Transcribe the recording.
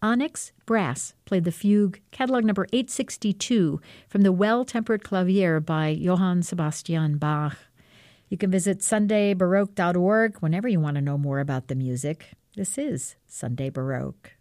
Onyx Brass played the fugue, catalog number 862, from the Well-Tempered Clavier by Johann Sebastian Bach. You can visit SundayBaroque.org whenever you want to know more about the music. This is Sunday Baroque.